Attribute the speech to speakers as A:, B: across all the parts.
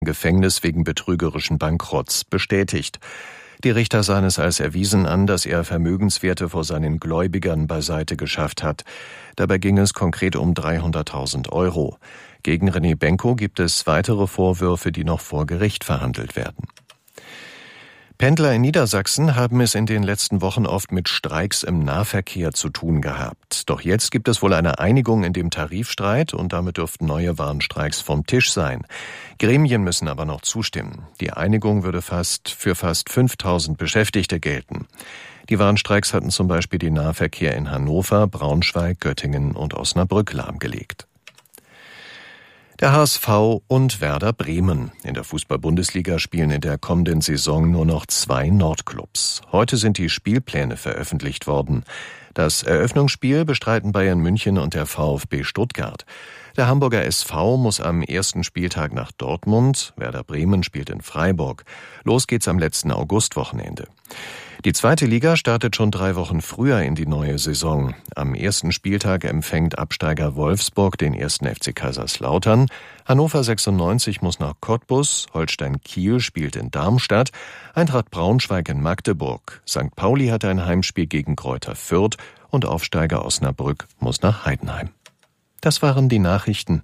A: Gefängnis wegen betrügerischen Bankrotts bestätigt. Die Richter sahen es als erwiesen an, dass er Vermögenswerte vor seinen Gläubigern beiseite geschafft hat. Dabei ging es konkret um 300.000 €. Gegen René Benko gibt es weitere Vorwürfe, die noch vor Gericht verhandelt werden. Pendler in Niedersachsen haben es in den letzten Wochen oft mit Streiks im Nahverkehr zu tun gehabt. Doch jetzt gibt es wohl eine Einigung in dem Tarifstreit und damit dürften neue Warnstreiks vom Tisch sein. Gremien müssen aber noch zustimmen. Die Einigung würde für fast 5.000 Beschäftigte gelten. Die Warnstreiks hatten zum Beispiel den Nahverkehr in Hannover, Braunschweig, Göttingen und Osnabrück lahmgelegt. Der HSV und Werder Bremen. In der Fußball-Bundesliga spielen in der kommenden Saison nur noch 2 Nordclubs. Heute sind die Spielpläne veröffentlicht worden. Das Eröffnungsspiel bestreiten Bayern München und der VfB Stuttgart. Der Hamburger SV muss am ersten Spieltag nach Dortmund. Werder Bremen spielt in Freiburg. Los geht's am letzten Augustwochenende. Die zweite Liga startet schon 3 Wochen früher in die neue Saison. Am ersten Spieltag empfängt Absteiger Wolfsburg den 1. FC Kaiserslautern. Hannover 96 muss nach Cottbus. Holstein Kiel spielt in Darmstadt. Eintracht Braunschweig in Magdeburg. St. Pauli hat ein Heimspiel gegen Greuther Fürth. Und Aufsteiger Osnabrück muss nach Heidenheim. Das waren die Nachrichten.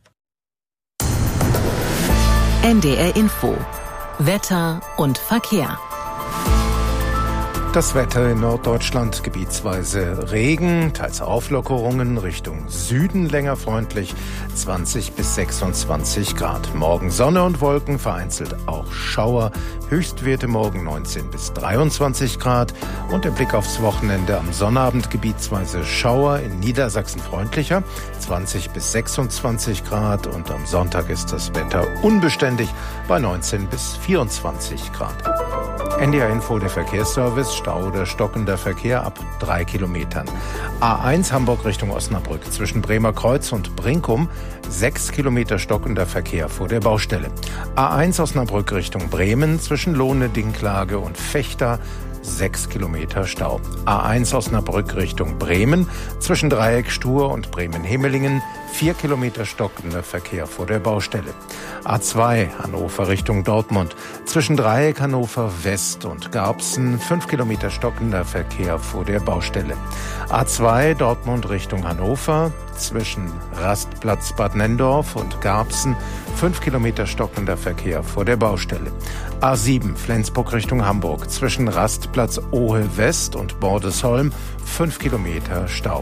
B: NDR Info. Wetter und Verkehr.
C: Das Wetter in Norddeutschland, gebietsweise Regen, teils Auflockerungen, Richtung Süden länger freundlich, 20 bis 26 Grad. Morgen Sonne und Wolken, vereinzelt auch Schauer, Höchstwerte morgen 19 bis 23 Grad. Und der Blick aufs Wochenende: am Sonnabend gebietsweise Schauer, in Niedersachsen freundlicher, 20 bis 26 Grad. Und am Sonntag ist das Wetter unbeständig bei 19 bis 24 Grad. NDR Info, der Verkehrsservice. Stau oder stockender Verkehr ab 3 Kilometern. A1 Hamburg Richtung Osnabrück. Zwischen Bremer Kreuz und Brinkum 6 Kilometer stockender Verkehr vor der Baustelle. A1 Osnabrück Richtung Bremen. Zwischen Lohne, Dinklage und Vechta 6 Kilometer Stau. A1 Osnabrück Richtung Bremen. Zwischen Dreieck Stur und Bremen-Hemelingen 4 Kilometer stockender Verkehr vor der Baustelle. A2 Hannover Richtung Dortmund. Zwischen Dreieck Hannover West und Garbsen 5 Kilometer stockender Verkehr vor der Baustelle. A2 Dortmund Richtung Hannover. Zwischen Rastplatz Bad Nenndorf und Garbsen 5 Kilometer stockender Verkehr vor der Baustelle. A7 Flensburg Richtung Hamburg. Zwischen Rastplatz Ohe West und Bordesholm 5 Kilometer Stau.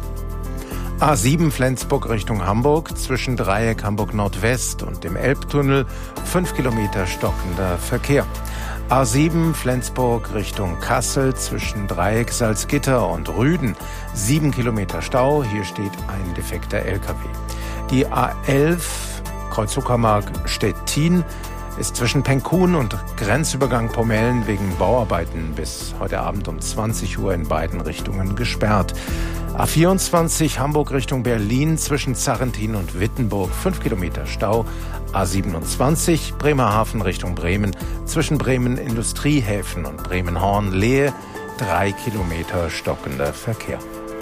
C: A7 Flensburg Richtung Hamburg. Zwischen Dreieck Hamburg Nordwest und dem Elbtunnel 5 Kilometer stockender Verkehr. A7 Flensburg Richtung Kassel. Zwischen Dreieck Salzgitter und Rüden 7 Kilometer Stau. Hier steht ein defekter LKW. Die A11 Kreuz-Uckermark Stettin ist zwischen Penkun und Grenzübergang Pomellen wegen Bauarbeiten bis heute Abend um 20 Uhr in beiden Richtungen gesperrt. A24 Hamburg Richtung Berlin zwischen Zarrentin und Wittenburg 5 Kilometer Stau. A27 Bremerhaven Richtung Bremen zwischen Bremen Industriehäfen und Bremen-Horn-Lehe 3 Kilometer stockender Verkehr.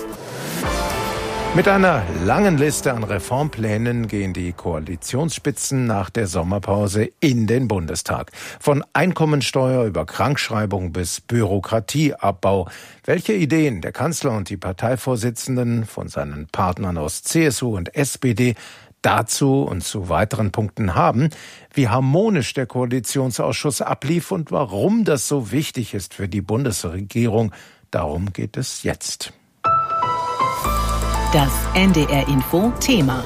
C: Mit einer langen Liste an Reformplänen gehen die Koalitionsspitzen nach der Sommerpause in den Bundestag. Von Einkommensteuer über Krankschreibung bis Bürokratieabbau. Welche Ideen der Kanzler und die Parteivorsitzenden von seinen Partnern aus CSU und SPD dazu und zu weiteren Punkten haben, wie harmonisch der Koalitionsausschuss ablief und warum das so wichtig ist für die Bundesregierung, darum geht es jetzt.
B: Das NDR-Info-Thema.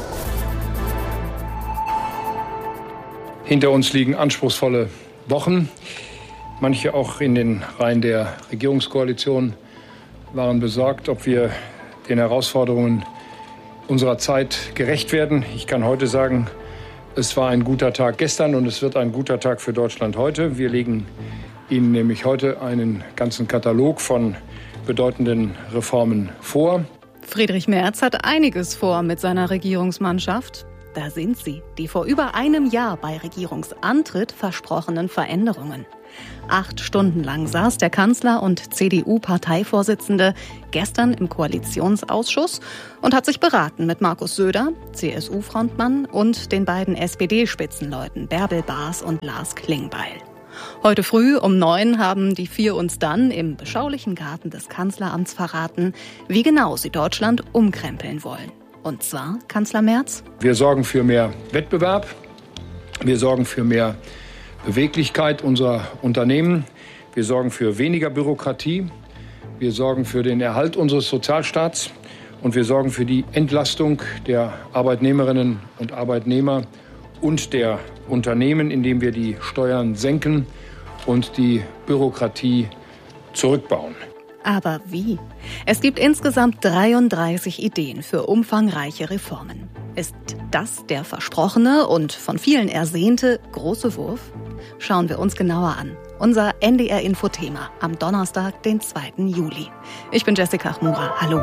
D: Hinter uns liegen anspruchsvolle Wochen. Manche auch in den Reihen der Regierungskoalition waren besorgt, ob wir den Herausforderungen unserer Zeit gerecht werden. Ich kann heute sagen, es war ein guter Tag gestern und es wird ein guter Tag für Deutschland heute. Wir legen Ihnen nämlich heute einen ganzen Katalog von bedeutenden Reformen vor.
E: Friedrich Merz hat einiges vor mit seiner Regierungsmannschaft.
B: da sind sie, die vor über einem Jahr bei Regierungsantritt versprochenen Veränderungen. 8 Stunden lang saß der Kanzler und CDU-Parteivorsitzende gestern im Koalitionsausschuss und hat sich beraten mit Markus Söder, CSU-Frontmann, und den beiden SPD-Spitzenleuten Bärbel Baas und Lars Klingbeil. Heute früh um 9 haben die 4 uns dann im beschaulichen Garten des Kanzleramts verraten, wie genau sie Deutschland umkrempeln wollen. Und zwar, Kanzler Merz:
D: Wir sorgen für mehr Wettbewerb, wir sorgen für mehr Beweglichkeit unserer Unternehmen, wir sorgen für weniger Bürokratie, wir sorgen für den Erhalt unseres Sozialstaats und wir sorgen für die Entlastung der Arbeitnehmerinnen und Arbeitnehmer und der Unternehmen, indem wir die Steuern senken und die Bürokratie zurückbauen.
B: Aber wie? Es gibt insgesamt 33 Ideen für umfangreiche Reformen. Ist das der versprochene und von vielen ersehnte große Wurf? Schauen wir uns genauer an. Unser NDR-Info-Thema am Donnerstag, den 2. Juli. Ich bin Jessica Chmura. Hallo.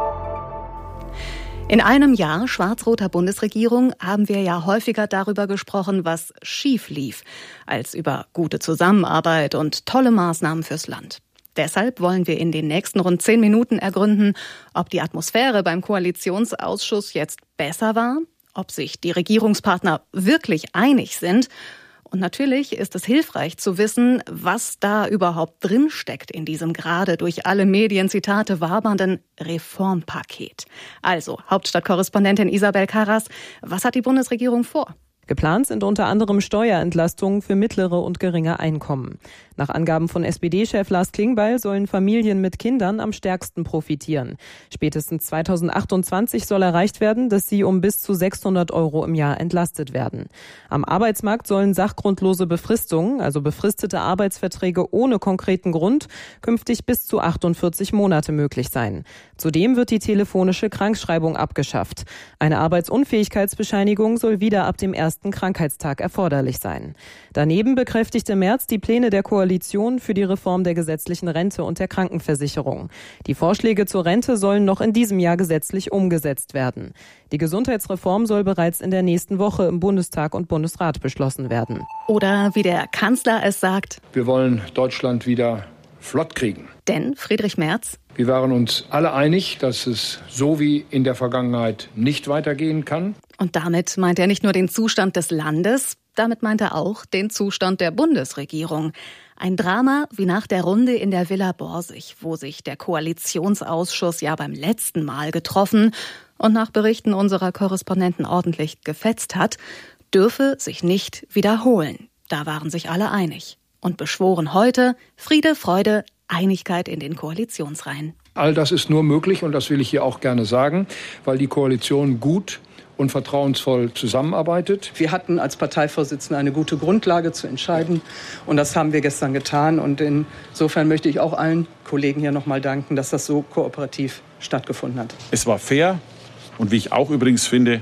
B: In einem Jahr schwarz-roter Bundesregierung haben wir ja häufiger darüber gesprochen, was schief lief, als über gute Zusammenarbeit und tolle Maßnahmen fürs Land. Deshalb wollen wir in den nächsten rund 10 Minuten ergründen, ob die Atmosphäre beim Koalitionsausschuss jetzt besser war, ob sich die Regierungspartner wirklich einig sind. Und natürlich ist es hilfreich zu wissen, was da überhaupt drinsteckt in diesem gerade durch alle Medienzitate wabernden Reformpaket. Also, Hauptstadtkorrespondentin Isabel Karras, was hat die Bundesregierung vor?
E: Geplant sind unter anderem Steuerentlastungen für mittlere und geringe Einkommen. Nach Angaben von SPD-Chef Lars Klingbeil sollen Familien mit Kindern am stärksten profitieren. Spätestens 2028 soll erreicht werden, dass sie um bis zu 600 € im Jahr entlastet werden. Am Arbeitsmarkt sollen sachgrundlose Befristungen, also befristete Arbeitsverträge ohne konkreten Grund, künftig bis zu 48 Monate möglich sein. Zudem wird die telefonische Krankschreibung abgeschafft. Eine Arbeitsunfähigkeitsbescheinigung soll wieder ab dem ersten Krankheitstag erforderlich sein. Daneben bekräftigte Merz die Pläne der Koalition für die Reform der gesetzlichen Rente und der Krankenversicherung. Die Vorschläge zur Rente sollen noch in diesem Jahr gesetzlich umgesetzt werden. Die Gesundheitsreform soll bereits in der nächsten Woche im Bundestag und Bundesrat beschlossen werden.
B: Oder wie der Kanzler es sagt:
D: Wir wollen Deutschland wieder flott kriegen.
B: Denn Friedrich Merz:
D: Wir waren uns alle einig, dass es so wie in der Vergangenheit nicht weitergehen kann.
B: Und damit meint er nicht nur den Zustand des Landes, damit meint er auch den Zustand der Bundesregierung. Ein Drama wie nach der Runde in der Villa Borsig, wo sich der Koalitionsausschuss ja beim letzten Mal getroffen und nach Berichten unserer Korrespondenten ordentlich gefetzt hat, dürfe sich nicht wiederholen. Da waren sich alle einig und beschworen heute Friede, Freude, Einigkeit in den Koalitionsreihen.
D: All das ist nur möglich, und das will ich hier auch gerne sagen, weil die Koalition gut und vertrauensvoll zusammenarbeitet.
F: Wir hatten als Parteivorsitzende eine gute Grundlage zu entscheiden, und das haben wir gestern getan. Und insofern möchte ich auch allen Kollegen hier nochmal danken, dass das so kooperativ stattgefunden hat.
G: Es war fair, und wie ich auch übrigens finde,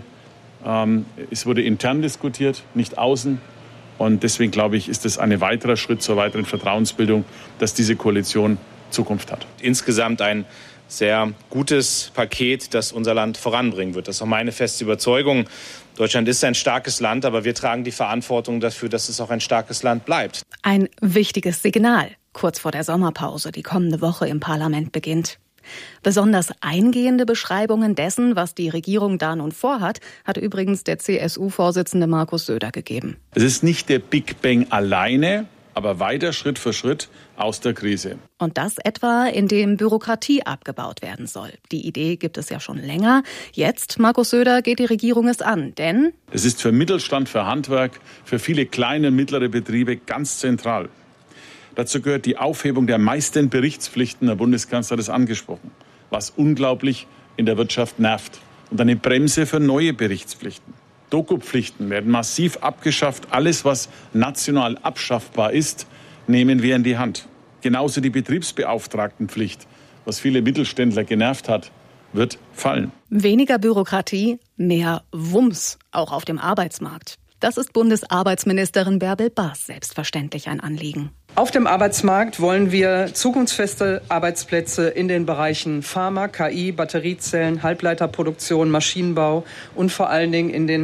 G: es wurde intern diskutiert, nicht außen. Und deswegen, glaube ich, ist es ein weiterer Schritt zur weiteren Vertrauensbildung, dass diese Koalition Zukunft hat.
H: Insgesamt ein sehr gutes Paket, das unser Land voranbringen wird. Das ist auch meine feste Überzeugung. Deutschland ist ein starkes Land, aber wir tragen die Verantwortung dafür, dass es auch ein starkes Land bleibt.
B: Ein wichtiges Signal, kurz vor der Sommerpause, die kommende Woche im Parlament beginnt. Besonders eingehende Beschreibungen dessen, was die Regierung da nun vorhat, hat übrigens der CSU-Vorsitzende Markus Söder gegeben.
G: Es ist nicht der Big Bang alleine, aber weiter Schritt für Schritt aus der Krise.
B: Und das etwa, indem Bürokratie abgebaut werden soll. Die Idee gibt es ja schon länger. Jetzt, Markus Söder, geht die Regierung es an, denn
G: es ist für Mittelstand, für Handwerk, für viele kleine und mittlere Betriebe ganz zentral. Dazu gehört die Aufhebung der meisten Berichtspflichten, der Bundeskanzler hat es angesprochen, was unglaublich in der Wirtschaft nervt. Und eine Bremse für neue Berichtspflichten. Dokupflichten werden massiv abgeschafft. Alles, was national abschaffbar ist, nehmen wir in die Hand. Genauso die Betriebsbeauftragtenpflicht, was viele Mittelständler genervt hat, wird fallen.
B: Weniger Bürokratie, mehr Wumms, auch auf dem Arbeitsmarkt. Das ist Bundesarbeitsministerin Bärbel Baas selbstverständlich ein Anliegen.
F: Auf dem Arbeitsmarkt wollen wir zukunftsfeste Arbeitsplätze in den Bereichen Pharma, KI, Batteriezellen, Halbleiterproduktion, Maschinenbau und vor allen Dingen in den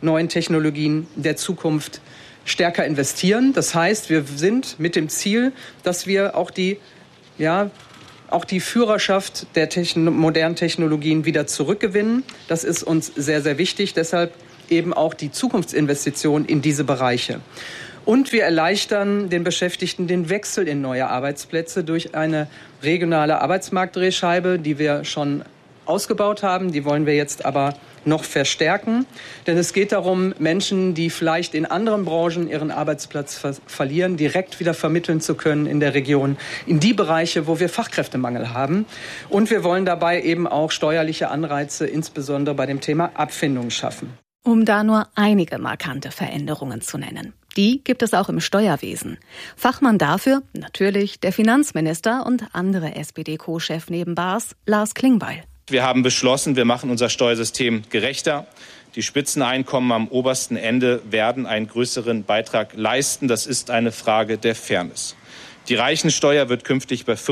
F: neuen Technologien der Zukunft stärker investieren. Das heißt, wir sind mit dem Ziel, dass wir auch die Führerschaft der modernen Technologien wieder zurückgewinnen. Das ist uns sehr, sehr wichtig. Deshalb eben auch die Zukunftsinvestition in diese Bereiche. Und wir erleichtern den Beschäftigten den Wechsel in neue Arbeitsplätze durch eine regionale Arbeitsmarktdrehscheibe, die wir schon ausgebaut haben. Die wollen wir jetzt aber noch verstärken. Denn es geht darum, Menschen, die vielleicht in anderen Branchen ihren Arbeitsplatz verlieren, direkt wieder vermitteln zu können in der Region, in die Bereiche, wo wir Fachkräftemangel haben. Und wir wollen dabei eben auch steuerliche Anreize, insbesondere bei dem Thema Abfindung, schaffen.
B: Um da nur einige markante Veränderungen zu nennen. Die gibt es auch im Steuerwesen. Fachmann dafür natürlich der Finanzminister und andere SPD-Co-Chef neben Baas, Lars Klingbeil.
H: Wir haben beschlossen, wir machen unser Steuersystem gerechter. Die Spitzeneinkommen am obersten Ende werden einen größeren Beitrag leisten. Das ist eine Frage der Fairness. Die Reichensteuer wird künftig mit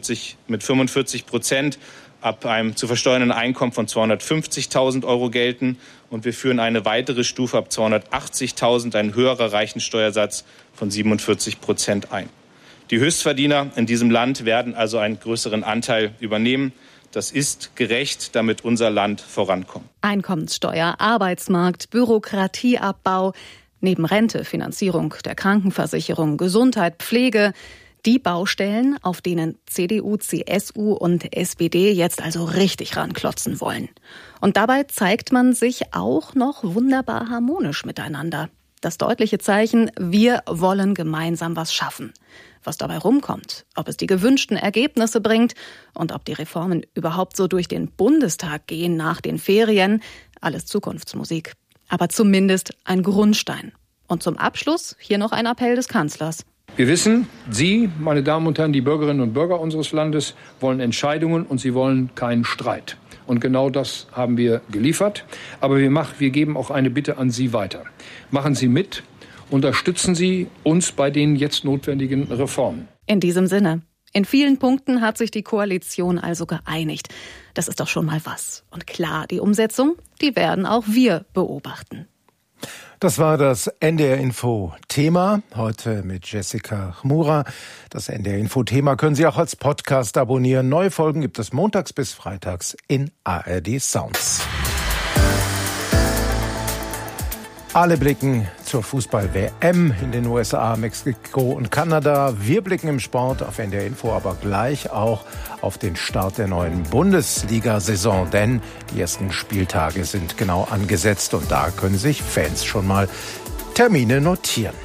H: 45% ab einem zu versteuernden Einkommen von 250.000 € gelten. Und wir führen eine weitere Stufe ab 280.000, ein höherer Reichensteuersatz von 47% ein. Die Höchstverdiener in diesem Land werden also einen größeren Anteil übernehmen. Das ist gerecht, damit unser Land vorankommt.
B: Einkommenssteuer, Arbeitsmarkt, Bürokratieabbau, neben Rente, Finanzierung der Krankenversicherung, Gesundheit, Pflege. Die Baustellen, auf denen CDU, CSU und SPD jetzt also richtig ranklotzen wollen. Und dabei zeigt man sich auch noch wunderbar harmonisch miteinander. Das deutliche Zeichen, wir wollen gemeinsam was schaffen. Was dabei rumkommt, ob es die gewünschten Ergebnisse bringt und ob die Reformen überhaupt so durch den Bundestag gehen nach den Ferien, alles Zukunftsmusik. Aber zumindest ein Grundstein. Und zum Abschluss hier noch ein Appell des Kanzlers.
D: Wir wissen, Sie, meine Damen und Herren, die Bürgerinnen und Bürger unseres Landes, wollen Entscheidungen und Sie wollen keinen Streit. Und genau das haben wir geliefert. Aber wir geben auch eine Bitte an Sie weiter. Machen Sie mit, unterstützen Sie uns bei den jetzt notwendigen Reformen.
B: In diesem Sinne. In vielen Punkten hat sich die Koalition also geeinigt. Das ist doch schon mal was. Und klar, die Umsetzung, die werden auch wir beobachten.
C: Das war das NDR-Info-Thema, heute mit Jessica Chmura. Das NDR-Info-Thema können Sie auch als Podcast abonnieren. Neue Folgen gibt es montags bis freitags in ARD Sounds. Alle blicken zur Fußball-WM in den USA, Mexiko und Kanada. Wir blicken im Sport auf NDR Info, aber gleich auch auf den Start der neuen Bundesliga-Saison. Denn die ersten Spieltage sind genau angesetzt und da können sich Fans schon mal Termine notieren.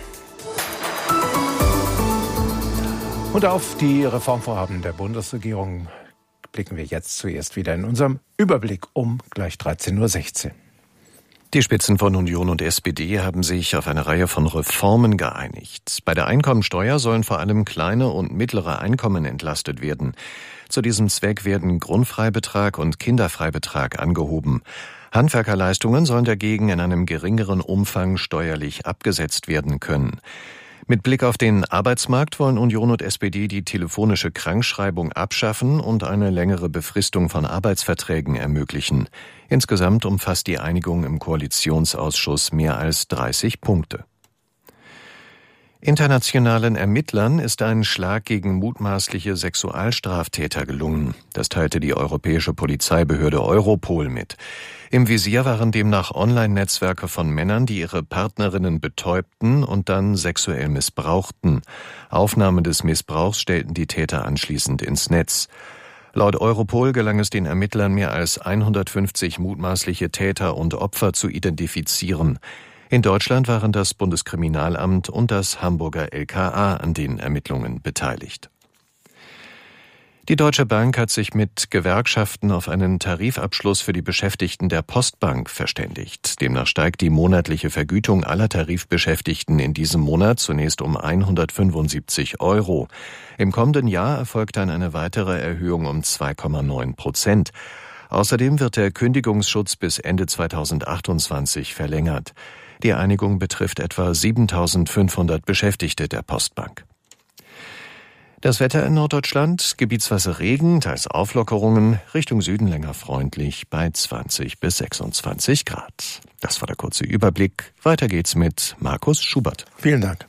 C: Und auf die Reformvorhaben der Bundesregierung blicken wir jetzt zuerst wieder in unserem Überblick um gleich 13.16 Uhr.
A: Die Spitzen von Union und SPD haben sich auf eine Reihe von Reformen geeinigt. Bei der Einkommensteuer sollen vor allem kleine und mittlere Einkommen entlastet werden. Zu diesem Zweck werden Grundfreibetrag und Kinderfreibetrag angehoben. Handwerkerleistungen sollen dagegen in einem geringeren Umfang steuerlich abgesetzt werden können. Mit Blick auf den Arbeitsmarkt wollen Union und SPD die telefonische Krankschreibung abschaffen und eine längere Befristung von Arbeitsverträgen ermöglichen. Insgesamt umfasst die Einigung im Koalitionsausschuss mehr als 30 Punkte. Internationalen Ermittlern ist ein Schlag gegen mutmaßliche Sexualstraftäter gelungen. Das teilte die europäische Polizeibehörde Europol mit. Im Visier waren demnach Online-Netzwerke von Männern, die ihre Partnerinnen betäubten und dann sexuell missbrauchten. Aufnahmen des Missbrauchs stellten die Täter anschließend ins Netz. Laut Europol gelang es den Ermittlern, mehr als 150 mutmaßliche Täter und Opfer zu identifizieren. In Deutschland waren das Bundeskriminalamt und das Hamburger LKA an den Ermittlungen beteiligt. Die Deutsche Bank hat sich mit Gewerkschaften auf einen Tarifabschluss für die Beschäftigten der Postbank verständigt. Demnach steigt die monatliche Vergütung aller Tarifbeschäftigten in diesem Monat zunächst um 175 €. Im kommenden Jahr erfolgt dann eine weitere Erhöhung um 2,9%. Außerdem wird der Kündigungsschutz bis Ende 2028 verlängert. Die Einigung betrifft etwa 7.500 Beschäftigte der Postbank. Das Wetter in Norddeutschland, gebietsweise Regen, teils Auflockerungen, Richtung Süden länger freundlich bei 20 bis 26 Grad. Das war der kurze Überblick. Weiter geht's mit Markus Schubert.
C: Vielen Dank.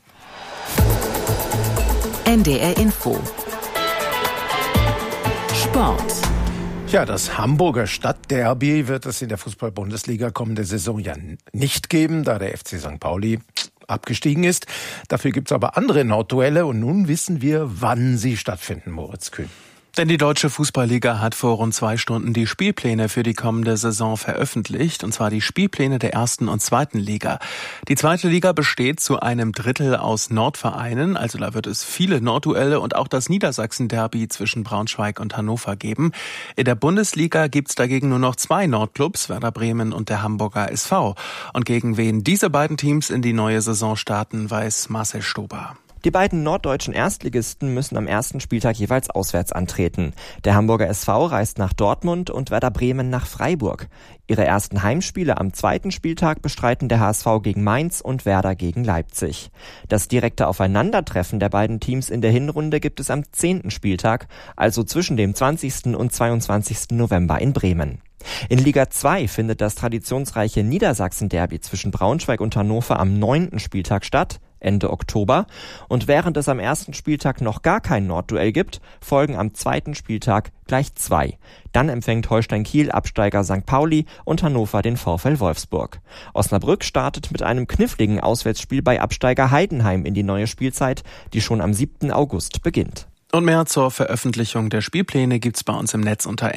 I: NDR Info. Sport.
C: Ja, das Hamburger Stadtderby wird es in der Fußball-Bundesliga kommende Saison ja nicht geben, da der FC St. Pauli abgestiegen ist. Dafür gibt's aber andere Nordduelle und nun wissen wir, wann sie stattfinden, Moritz Kühn.
J: Denn die Deutsche Fußballliga hat vor rund 2 Stunden die Spielpläne für die kommende Saison veröffentlicht, und zwar die Spielpläne der 1. und 2. Liga. Die 2. Liga besteht zu einem Drittel aus Nordvereinen, also da wird es viele Nordduelle und auch das Niedersachsen-Derby zwischen Braunschweig und Hannover geben. In der Bundesliga gibt's dagegen nur noch 2 Nordclubs, Werder Bremen und der Hamburger SV. Und gegen wen diese beiden Teams in die neue Saison starten, weiß Marcel Stober.
K: Die beiden norddeutschen Erstligisten müssen am ersten Spieltag jeweils auswärts antreten. Der Hamburger SV reist nach Dortmund und Werder Bremen nach Freiburg. Ihre ersten Heimspiele am 2. Spieltag bestreiten der HSV gegen Mainz und Werder gegen Leipzig. Das direkte Aufeinandertreffen der beiden Teams in der Hinrunde gibt es am 10. Spieltag, also zwischen dem 20. und 22. November in Bremen. In Liga 2 findet das traditionsreiche Niedersachsen-Derby zwischen Braunschweig und Hannover am 9. Spieltag statt, Ende Oktober. Und während es am 1. Spieltag noch gar kein Nordduell gibt, folgen am 2. Spieltag gleich 2. Dann empfängt Holstein Kiel Absteiger St. Pauli und Hannover den VfL Wolfsburg. Osnabrück startet mit einem kniffligen Auswärtsspiel bei Absteiger Heidenheim in die neue Spielzeit, die schon am 7. August beginnt.
J: Und mehr zur Veröffentlichung der Spielpläne gibt's bei uns im Netz unter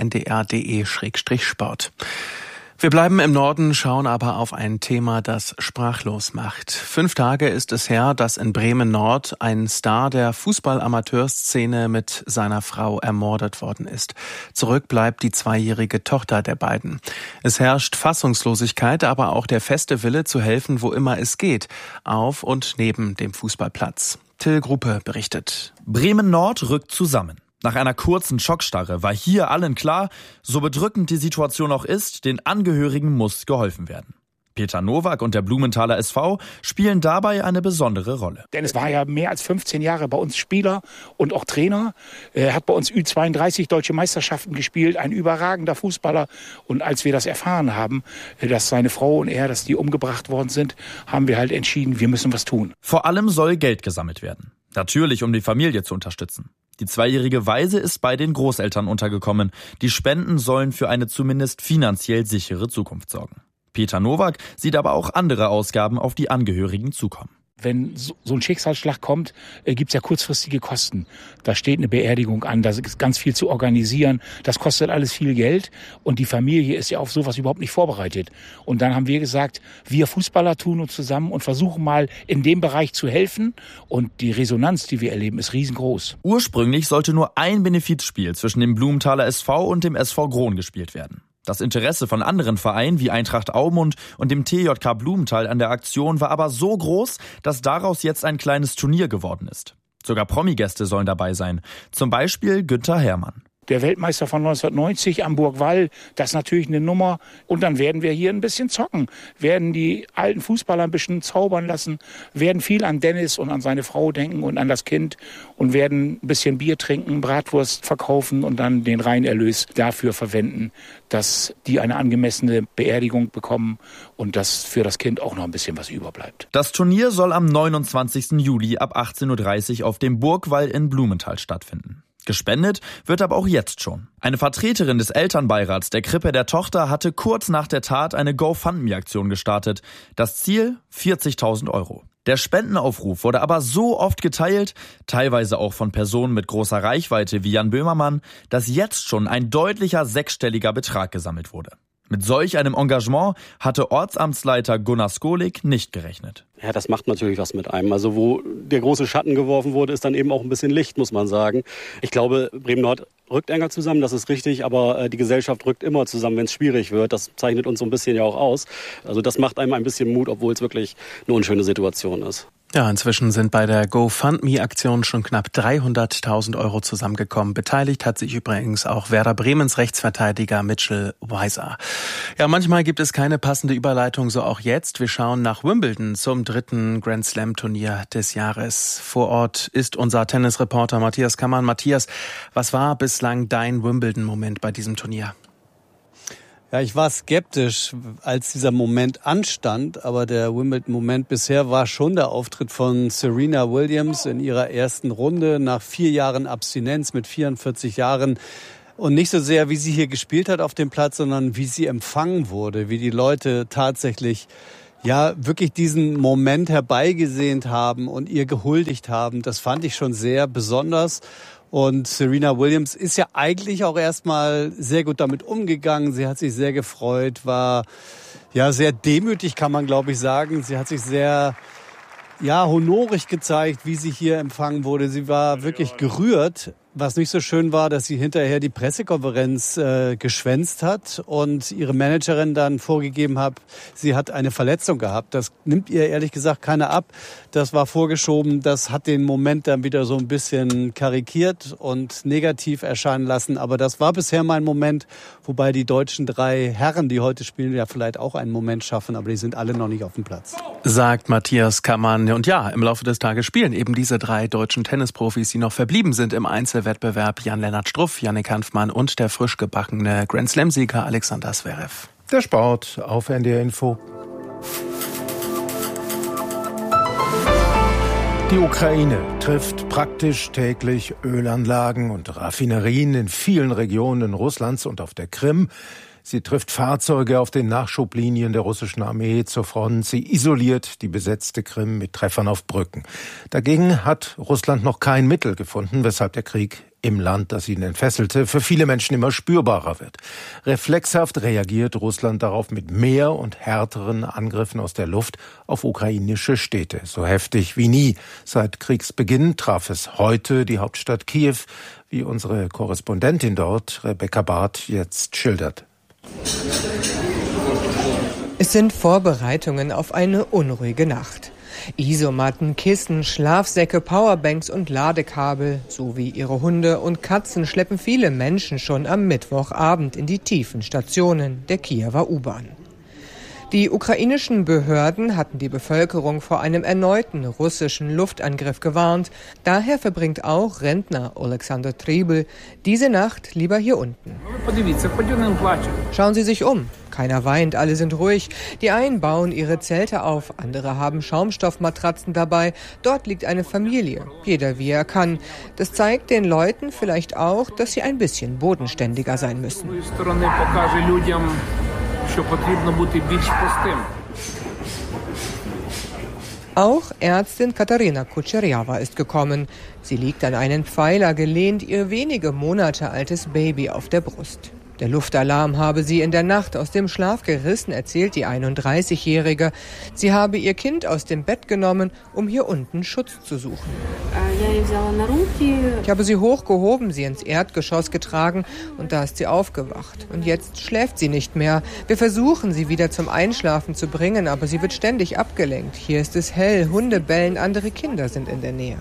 J: ndr.de/sport. Wir bleiben im Norden, schauen aber auf ein Thema, das sprachlos macht. 5 Tage ist es her, dass in Bremen-Nord ein Star der Fußball-Amateurszene mit seiner Frau ermordet worden ist. Zurück bleibt die 2-jährige Tochter der beiden. Es herrscht Fassungslosigkeit, aber auch der feste Wille zu helfen, wo immer es geht, auf und neben dem Fußballplatz. Till Gruppe berichtet.
L: Bremen-Nord rückt zusammen. Nach einer kurzen Schockstarre war hier allen klar, so bedrückend die Situation auch ist, den Angehörigen muss geholfen werden. Peter Nowak und der Blumenthaler SV spielen dabei eine besondere Rolle.
M: Denn es war ja mehr als 15 Jahre bei uns Spieler und auch Trainer. Er hat bei uns Ü32 deutsche Meisterschaften gespielt, ein überragender Fußballer. Und als wir das erfahren haben, dass seine Frau und er, dass die umgebracht worden sind, haben wir halt entschieden, wir müssen was tun.
L: Vor allem soll Geld gesammelt werden. Natürlich, um die Familie zu unterstützen. Die 2-jährige Waise ist bei den Großeltern untergekommen. Die Spenden sollen für eine zumindest finanziell sichere Zukunft sorgen. Peter Nowak sieht aber auch andere Ausgaben auf die Angehörigen zukommen.
M: Wenn so ein Schicksalsschlag kommt, gibt's ja kurzfristige Kosten. Da steht eine Beerdigung an, da ist ganz viel zu organisieren. Das kostet alles viel Geld und die Familie ist ja auf sowas überhaupt nicht vorbereitet. Und dann haben wir gesagt, wir Fußballer tun uns zusammen und versuchen mal in dem Bereich zu helfen. Und die Resonanz, die wir erleben, ist riesengroß.
L: Ursprünglich sollte nur ein Benefizspiel zwischen dem Blumenthaler SV und dem SV Grohn gespielt werden. Das Interesse von anderen Vereinen wie Eintracht Aumund und dem TJK Blumenthal an der Aktion war aber so groß, dass daraus jetzt ein kleines Turnier geworden ist. Sogar Promi-Gäste sollen dabei sein, zum Beispiel Günther Herrmann.
M: Der Weltmeister von 1990 am Burgwall, das ist natürlich eine Nummer. Und dann werden wir hier ein bisschen zocken, werden die alten Fußballer ein bisschen zaubern lassen, werden viel an Dennis und an seine Frau denken und an das Kind und werden ein bisschen Bier trinken, Bratwurst verkaufen und dann den Reinerlös dafür verwenden, dass die eine angemessene Beerdigung bekommen und dass für das Kind auch noch ein bisschen was überbleibt.
L: Das Turnier soll am 29. Juli ab 18.30 Uhr auf dem Burgwall in Blumenthal stattfinden. Gespendet wird aber auch jetzt schon. Eine Vertreterin des Elternbeirats der Krippe der Tochter hatte kurz nach der Tat eine GoFundMe-Aktion gestartet. Das Ziel 40.000 €. Der Spendenaufruf wurde aber so oft geteilt, teilweise auch von Personen mit großer Reichweite wie Jan Böhmermann, dass jetzt schon ein deutlicher 6-stelliger Betrag gesammelt wurde. Mit solch einem Engagement hatte Ortsamtsleiter Gunnar Skolik nicht gerechnet.
N: Ja, das macht natürlich was mit einem. Also wo der große Schatten geworfen wurde, ist dann eben auch ein bisschen Licht, muss man sagen. Ich glaube, Bremen-Nord rückt enger zusammen, das ist richtig, aber die Gesellschaft rückt immer zusammen, wenn es schwierig wird. Das zeichnet uns so ein bisschen ja auch aus. Also das macht einem ein bisschen Mut, obwohl es wirklich eine unschöne Situation ist.
J: Ja, inzwischen sind bei der GoFundMe-Aktion schon knapp 300.000 Euro zusammengekommen. Beteiligt hat sich übrigens auch Werder Bremens Rechtsverteidiger Mitchell Weiser. Ja, manchmal gibt es keine passende Überleitung, so auch jetzt. Wir schauen nach Wimbledon zum 3. Grand Slam-Turnier des Jahres. Vor Ort ist unser Tennisreporter Matthias Kammann. Matthias, was war bislang dein Wimbledon-Moment bei diesem Turnier?
O: Ja, ich war skeptisch, als dieser Moment anstand, aber der Wimbledon-Moment bisher war schon der Auftritt von Serena Williams in ihrer ersten Runde nach 4 Jahren Abstinenz mit 44 Jahren. Und nicht so sehr, wie sie hier gespielt hat auf dem Platz, sondern wie sie empfangen wurde, wie die Leute tatsächlich wirklich diesen Moment herbeigesehnt haben und ihr gehuldigt haben. Das fand ich schon sehr besonders. Und Serena Williams ist ja eigentlich auch erstmal sehr gut damit umgegangen. Sie hat sich sehr gefreut, war sehr demütig, kann man glaube ich sagen. Sie hat sich sehr honorig gezeigt, wie sie hier empfangen wurde. Sie war wirklich gerührt. Was nicht so schön war, dass sie hinterher die Pressekonferenz geschwänzt hat und ihre Managerin dann vorgegeben hat, sie hat eine Verletzung gehabt. Das nimmt ihr ehrlich gesagt keiner ab. Das war vorgeschoben. Das hat den Moment dann wieder so ein bisschen karikiert und negativ erscheinen lassen. Aber das war bisher mein Moment, wobei die deutschen 3 Herren, die heute spielen, ja vielleicht auch einen Moment schaffen, aber die sind alle noch nicht auf dem Platz.
J: Sagt Matthias Kammann. Und ja, im Laufe des Tages spielen eben diese 3 deutschen Tennisprofis, die noch verblieben sind im Einzelwettbewerb, Jan-Lennart Struff, Jannik Hanfmann und der frisch gebackene Grand-Slam-Sieger Alexander Zverev.
C: Der Sport auf NDR Info. Die Ukraine trifft praktisch täglich Ölanlagen und Raffinerien in vielen Regionen Russlands und auf der Krim. Sie trifft Fahrzeuge auf den Nachschublinien der russischen Armee zur Front. Sie isoliert die besetzte Krim mit Treffern auf Brücken. Dagegen hat Russland noch kein Mittel gefunden, weshalb der Krieg im Land, das ihn entfesselte, für viele Menschen immer spürbarer wird. Reflexhaft reagiert Russland darauf mit mehr und härteren Angriffen aus der Luft auf ukrainische Städte. So heftig wie nie. Seit Kriegsbeginn traf es heute die Hauptstadt Kiew, wie unsere Korrespondentin dort, Rebecca Barth, jetzt schildert.
P: Es sind Vorbereitungen auf eine unruhige Nacht. Isomatten, Kissen, Schlafsäcke, Powerbanks und Ladekabel sowie ihre Hunde und Katzen schleppen viele Menschen schon am Mittwochabend in die tiefen Stationen der Kiewer U-Bahn. Die ukrainischen Behörden hatten die Bevölkerung vor einem erneuten russischen Luftangriff gewarnt. Daher verbringt auch Rentner Alexander Tribel diese Nacht lieber hier unten. Schauen Sie sich um. Keiner weint, alle sind ruhig. Die einen bauen ihre Zelte auf, andere haben Schaumstoffmatratzen dabei. Dort liegt eine Familie, jeder wie er kann. Das zeigt den Leuten vielleicht auch, dass sie ein bisschen bodenständiger sein müssen. Auch Ärztin Katarina Kucherjawa ist gekommen. Sie liegt an einen Pfeiler gelehnt, ihr wenige Monate altes Baby auf der Brust. Der Luftalarm habe sie in der Nacht aus dem Schlaf gerissen, erzählt die 31-Jährige. Sie habe ihr Kind aus dem Bett genommen, um hier unten Schutz zu suchen. Ich habe sie hochgehoben, sie ins Erdgeschoss getragen und da ist sie aufgewacht. Und jetzt schläft sie nicht mehr. Wir versuchen, sie wieder zum Einschlafen zu bringen, aber sie wird ständig abgelenkt. Hier ist es hell, Hunde bellen, andere Kinder sind in der Nähe.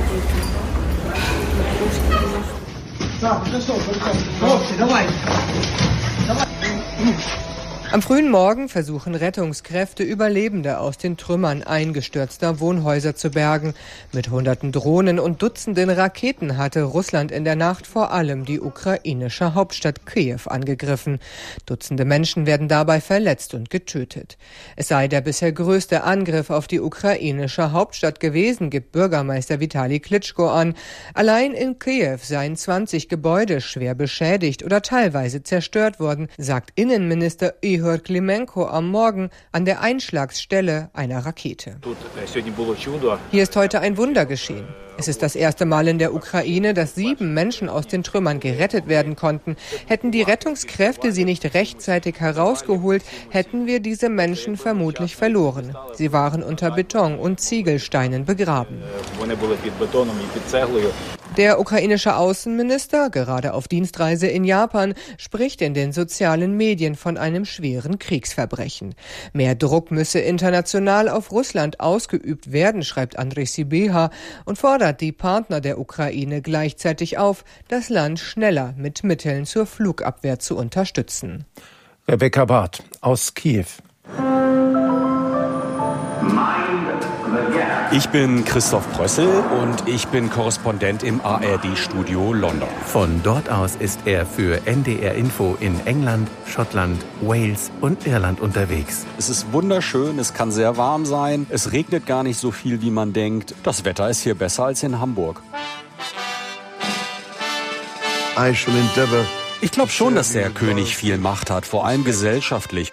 P: Am frühen Morgen versuchen Rettungskräfte, Überlebende aus den Trümmern eingestürzter Wohnhäuser zu bergen. Mit Hunderten Drohnen und Dutzenden Raketen hatte Russland in der Nacht vor allem die ukrainische Hauptstadt Kiew angegriffen. Dutzende Menschen werden dabei verletzt und getötet. Es sei der bisher größte Angriff auf die ukrainische Hauptstadt gewesen, gibt Bürgermeister Vitali Klitschko an. Allein in Kiew seien 20 Gebäude schwer beschädigt oder teilweise zerstört worden, sagt Innenminister Ihor Klimenko am Morgen an der Einschlagsstelle einer Rakete. Hier ist heute ein Wunder geschehen. Es ist das erste Mal in der Ukraine, dass 7 Menschen aus den Trümmern gerettet werden konnten. Hätten die Rettungskräfte sie nicht rechtzeitig herausgeholt, hätten wir diese Menschen vermutlich verloren. Sie waren unter Beton und Ziegelsteinen begraben. Der ukrainische Außenminister, gerade auf Dienstreise in Japan, spricht in den sozialen Medien von einem schweren Kriegsverbrechen. Mehr Druck müsse international auf Russland ausgeübt werden, schreibt Andrej Sibeha und fordert die Partner der Ukraine gleichzeitig auf, das Land schneller mit Mitteln zur Flugabwehr zu unterstützen.
C: Rebecca Barth aus Kiew.
Q: Ich bin Christoph Prössel und ich bin Korrespondent im ARD-Studio London.
R: Von dort aus ist er für NDR Info in England, Schottland, Wales und Irland unterwegs.
Q: Es ist wunderschön, es kann sehr warm sein, es regnet gar nicht so viel, wie man denkt. Das Wetter ist hier besser als in Hamburg. Ich glaube schon, dass der König viel Macht hat, vor allem gesellschaftlich.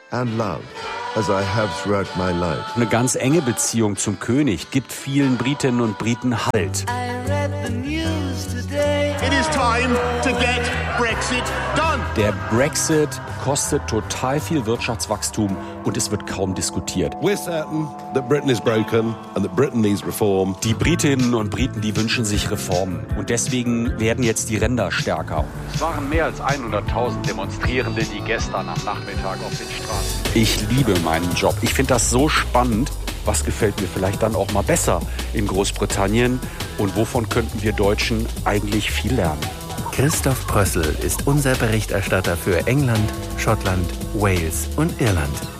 Q: Eine ganz enge Beziehung zum König gibt vielen Britinnen und Briten Halt. Der Brexit kostet total viel Wirtschaftswachstum und es wird kaum diskutiert. Die Britinnen und Briten, die wünschen sich Reformen und deswegen werden jetzt die Ränder stärker.
S: Es waren mehr als 100.000 Demonstrierende, die gestern am Nachmittag auf den Straßen.
Q: Ich liebe meinen Job. Ich finde das so spannend. Was gefällt mir vielleicht dann auch mal besser in Großbritannien und wovon könnten wir Deutschen eigentlich viel lernen?
R: Christoph Prössel ist unser Berichterstatter für England, Schottland, Wales und Irland.